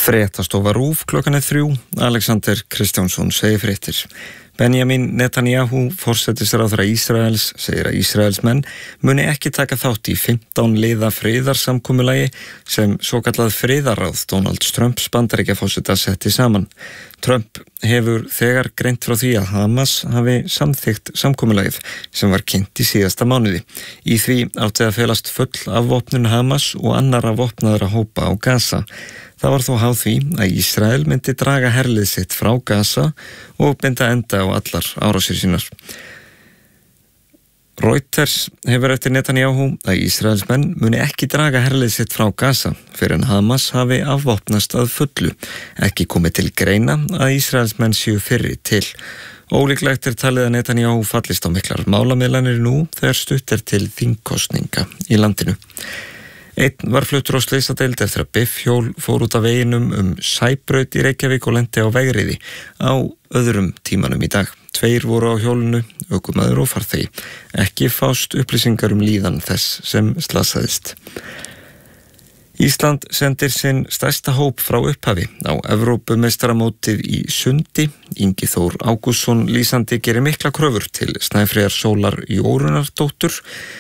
Fréttastofa RÚV klukkan 3, Alexander Kristjánsson segir fréttir. Benjamin Netanyahu, forsætisráðherra Ísraels, segir að Ísraelsmenn muni ekki taka þátt í 15 liða friðarsamkomulagi sem svokallað friðarráð Donalds Trumps Bandaríkjaforseta setti saman. Trump hefur þegar greint frá því að Hamas hafi samþykkt samkomulagið sem var kynnt í síðasta mánuði. Í því átti að felast full afvopnun Hamas og annarra vopnaðra hópa á Gaza. Það var þó háð því að Ísrael myndi draga herlið sitt frá Gaza og binda enda á allar árásir sínar. Reuters hefur eftir Netanyahu að Ísraelsmenn muni ekki draga herlið sitt frá Gaza fyrir en Hamas hafi afvopnast að fullu. Ekki komið til greina að Ísraelsmenn séu fyrri til. Ólíklegt talið að Netanyahu fallist á miklar málamiðlanir nú þegar stutt til þingkosninga í landinu. Einn var fluttur á slysadeild eftir að bifhjól fór út af veginum Sæbraut í Reykjavík og lenti á vegriði á öðrum tímanum í dag. 2 voru á hjólinu, ökumaður og farþegi. Ekki fást upplýsingar líðan þess sem slasaðist. Ísland sendir sinn stærsta hóp frá upphafi á Evrópumeistaramótið í sundi. Ingi Þór Ágústsson lýsandi gerir mikla kröfur til Snæfríðar Sólar Jórunardóttur